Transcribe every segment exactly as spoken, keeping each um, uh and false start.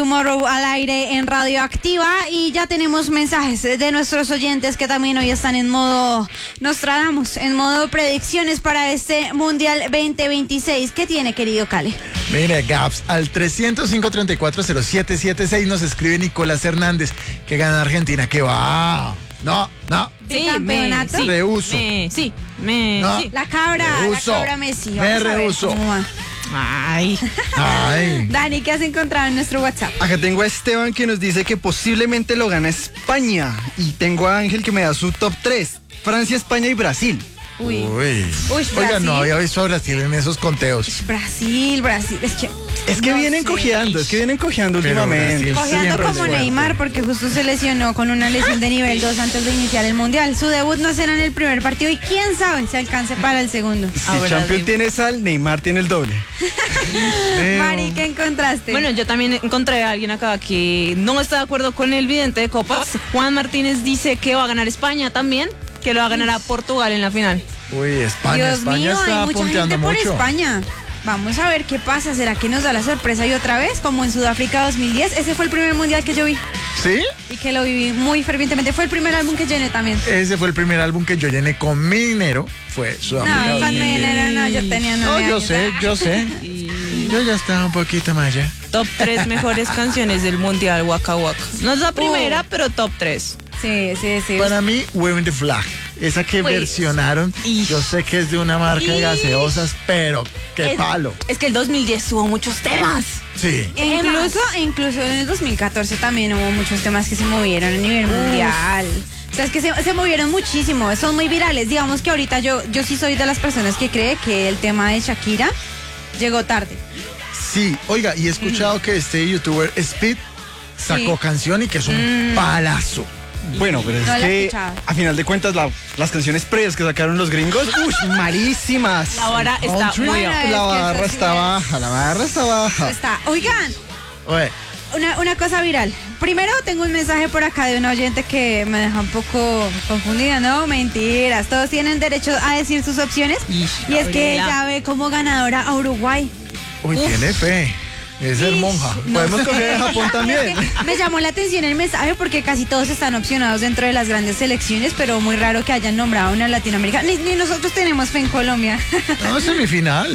Tomorrow al aire en Radioactiva y ya tenemos mensajes de nuestros oyentes que también hoy están en modo Nostradamus, en modo predicciones para este Mundial veinte veintiséis. ¿Qué tiene, querido Cale? Mire, Gaps, al tres cero cinco, tres cuatro cero siete siete seis nos escribe Nicolás Hernández que gana Argentina. ¿Qué va? No, no. Sí, campeonato. Me, sí, rehuso. Me, sí, me, no, sí. La cabra, rehuso. la cabra Messi. Me rehuso. Ay. Ay. Dani, ¿qué has encontrado en nuestro WhatsApp? Acá tengo a Esteban que nos dice que posiblemente lo gana España. Y tengo a Ángel que me da su top tres. Francia, España y Brasil. Uy. Uy. Uy, Oiga, no Brasil. había visto a Brasil en esos conteos. Brasil, Brasil. Es que, Es que no vienen sé. cojeando, es que vienen cojeando Pero últimamente. Brasil Cojeando siempre como es fuerte. Neymar porque justo se lesionó con una lesión de nivel dos antes de iniciar el Mundial. Su debut no será en el primer partido y quién sabe si alcance para el segundo. Si Ahora Champions sí. tiene sal, Neymar tiene el doble. Mari, ¿qué encontraste? Bueno, yo también encontré a alguien acá que no está de acuerdo con el vidente de copas. Juan Martínez dice que va a ganar España también, que lo va a ganar a Portugal en la final. Uy, España, Dios España mío, está hay mucha punteando gente por mucho. España. Vamos a ver qué pasa. ¿Será que nos da la sorpresa y otra vez, como en Sudáfrica dos mil diez? Ese fue el primer mundial que yo vi ¿Sí? y que lo viví muy fervientemente. Fue el primer álbum que llené también. Ese fue el primer álbum que yo llené con mi dinero. Fue Sudáfrica. No, con mi dinero no, yo tenía No, nueve yo años. sé, yo sé. Yo ya estaba un poquito más allá. Top tres mejores canciones del Mundial, Waka Waka. No es la primera, pero top tres. Sí, sí, sí. Para mí, Waving the Flag. Esa que Pues, versionaron, y- yo sé que es de una marca de y- gaseosas, pero qué Es- palo. Es que el dos mil diez tuvo muchos temas. Sí. E incluso, incluso en el dos mil catorce también hubo muchos temas que se movieron a nivel mundial. O sea, es que se, se movieron muchísimo, son muy virales. Digamos que ahorita yo, yo sí soy de las personas que cree que el tema de Shakira llegó tarde. Sí, oiga, y he escuchado que este youtuber Speed sacó Sí. canción y que es un palazo. Bueno, pero es No la he que escuchado. a final de cuentas la- las canciones previas que sacaron los gringos, uy, malísimas. La vara está Country. muy Bueno, alta. es La que barra eso sí está es. baja, la barra está baja. Está. Oigan, Oye, una, una cosa viral. Primero tengo un mensaje por acá de una oyente que me deja un poco confundida, ¿no? Mentiras, todos tienen derecho a decir sus opciones. Ish, Y es que Gabriela. ella ve como ganadora a Uruguay. uy, tiene fe. Es el monja. Podemos coger a Japón también. Me llamó la atención el mensaje porque casi todos están opcionados dentro de las grandes selecciones, pero muy raro que hayan nombrado una latinoamericana. Ni, ni nosotros tenemos fe en Colombia. No, semifinal.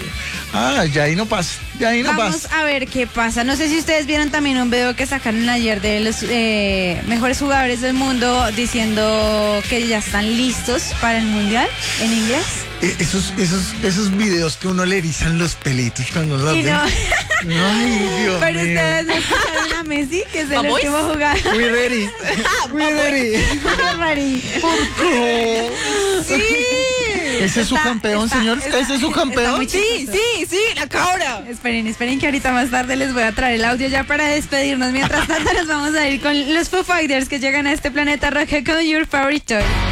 Ah, ya ahí no pasa. Ya ahí no Vamos pasa. a ver qué pasa. No sé si ustedes vieron también un video que sacaron ayer de los eh, mejores jugadores del mundo diciendo que ya están listos para el mundial en inglés. Eh, Esos, esos, esos videos que uno le erizan los pelitos cuando los Y ve. no. Ay, Dios Pero mío. ustedes no escucharon a Messi, que es el ¿Vamos? último jugador. We ready. We ready. Mari. Sí. ¿Ese es su Está- campeón, está- señor? está- ¿Ese es su está campeón? muy Sí, chistoso. sí, sí, la cabra. Esperen, esperen que ahorita más tarde les voy a traer el audio ya para despedirnos. Mientras tanto nos vamos a ir con los Foo Fighters que llegan a este planeta rojo con Your Favorite Toy.